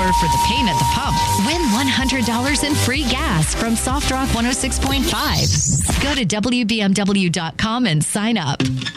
for the pain at the pump. Win $100 in free gas from Soft Rock 106.5. Go to WBMW.com and sign up.